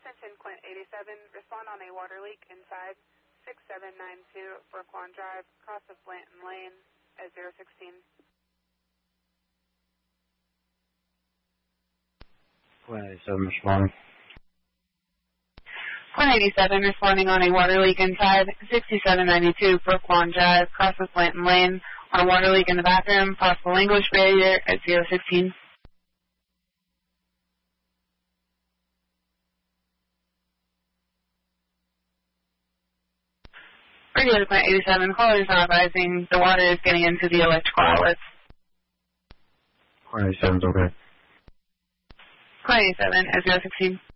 Attention, Quint 87. Respond on a water leak inside 6792 Brookline Drive, cross of Blanton Lane at 016. Quint 87 responding. Quint 87 responding on a water leak inside 6792 Brookline Drive, cross of Blanton Lane, on a water leak in the bathroom, possible language barrier at 016. Radio to Quint 87, caller is not advising the water is getting into the electrical outlets. Quint 87's okay. Quint 87 at 016.